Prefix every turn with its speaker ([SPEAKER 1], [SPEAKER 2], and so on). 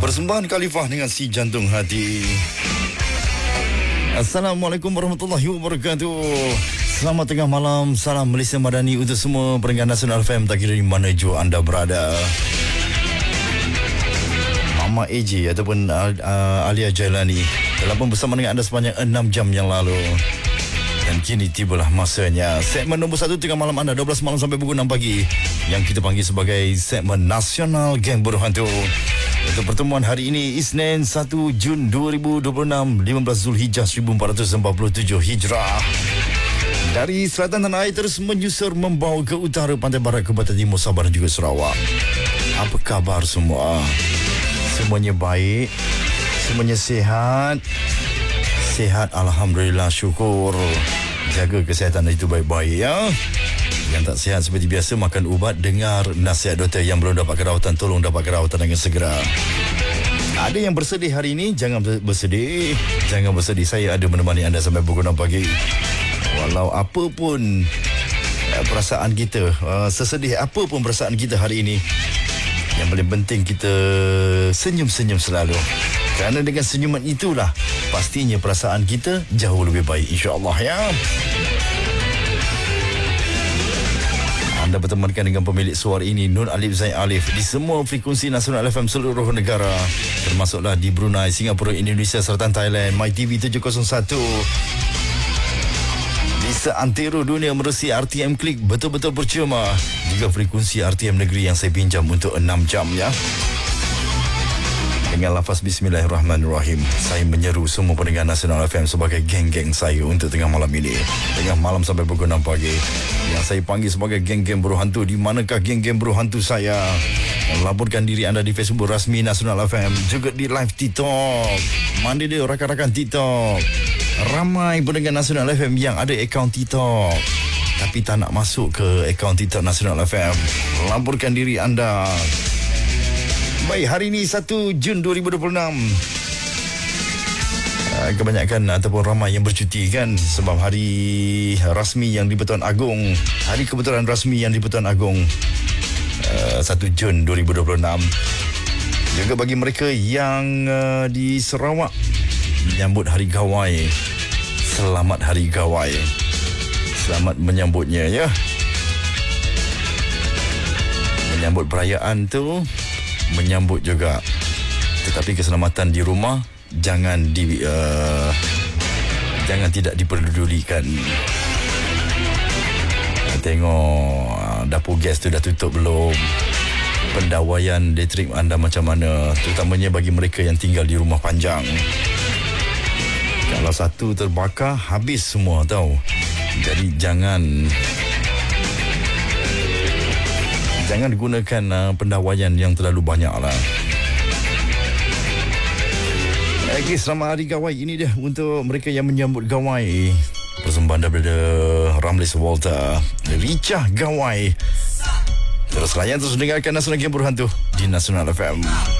[SPEAKER 1] Persembahan Khalifah dengan Si Jantung Hati. Assalamualaikum warahmatullahi wabarakatuh. Selamat tengah malam. Salam Malaysia Madani untuk semua pendengar Nasional FM, tak kira di mana jua anda berada. Mama AJ ataupun Alia Jailani telah pun bersama dengan anda sepanjang 6 jam yang lalu. Dan kini tibalah masanya segmen nombor 1 tengah malam anda, 12 malam sampai pukul 6 pagi, yang kita panggil sebagai segmen Nasional Geng Berhantu. Untuk pertemuan hari ini, Isnin 1 Jun 2026, 15 Zulhijjah 1447 Hijrah. Dari selatan tanah air terus menyusur membawa ke utara, pantai barat, ke barat timur, Sabah dan juga Sarawak. Apa khabar semua? Semuanya baik? Semuanya sihat? Sihat, Alhamdulillah, syukur. Jaga kesihatan itu baik-baik ya. Yang tak sihat seperti biasa, makan ubat, dengar nasihat doktor. Yang belum dapat rawatan, tolong dapat rawatan dengan segera. Ada yang bersedih hari ini, jangan bersedih. Jangan bersedih, saya ada menemani anda sampai pukul 6 pagi. Walau apa pun perasaan kita, sesedih apa pun perasaan kita hari ini, yang paling penting kita senyum-senyum selalu. Kerana dengan senyuman itulah pastinya perasaan kita jauh lebih baik, insya-Allah ya. Anda bertemankan dengan pemilik suara ini, Nur Alif Zain Alif, di semua frekuensi Nasional FM seluruh negara, termasuklah di Brunei, Singapura, Indonesia serta Thailand. MyTV 701. Di seantero dunia menerusi RTM Klik betul-betul percuma. Juga frekuensi RTM Negeri yang saya pinjam untuk 6 jam ya. Dengan lafaz Bismillahirrahmanirrahim, saya menyeru semua pendengar Nasional FM sebagai geng-geng saya untuk tengah malam ini. Tengah malam sampai pukul 6 pagi. Yang saya panggil sebagai geng-geng berhantu. Di manakah geng-geng berhantu saya? Laporkan diri anda di Facebook rasmi Nasional FM. Juga di live TikTok. Mana dia rakan-rakan TikTok? Ramai pendengar Nasional FM yang ada akaun TikTok, tapi tak nak masuk ke akaun TikTok Nasional FM. Laporkan diri anda. Baik, hari ini 1 Jun 2026. Kebanyakan ataupun ramai yang bercuti kan, sebab hari rasmi yang di Pertuan Agong, hari kebetulan rasmi yang di Pertuan Agong 1 Jun 2026. Juga bagi mereka yang di Sarawak menyambut Hari Gawai, selamat Hari Gawai. Selamat menyambutnya ya. Menyambut perayaan tu, menyambut juga, tetapi keselamatan di rumah jangan tidak diperdulikan. Tengok dapur gas tu dah tutup belum, pendawaian elektrik anda macam mana, terutamanya bagi mereka yang tinggal di rumah panjang. Kalau satu terbakar, habis semua tahu. Jadi jangan gunakan pendawaian yang terlalu banyak lah. Okey, selamat Hari Gawai. Ini dia untuk mereka yang menyambut Gawai. Persembahan daripada Ramlis Walter, Ricah Gawai. Terus layan, terus dengarkan Nasional Geng Berhantu di Nasional FM.